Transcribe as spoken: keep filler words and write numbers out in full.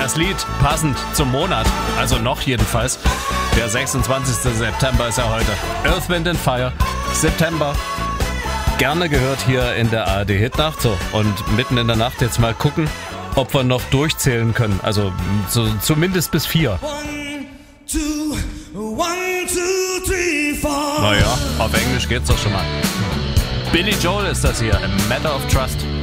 Das Lied passend zum Monat, also noch jedenfalls. Der sechsundzwanzigster September ist ja heute. Earth, Wind and Fire, September. Gerne gehört hier in der A R D Hitnacht. So, und mitten in der Nacht jetzt mal gucken, ob wir noch durchzählen können. Also so, zumindest bis vier. One, two, one, two, three, four. Naja, auf Englisch geht's doch schon mal. Billy Joel ist das hier, A Matter of Trust.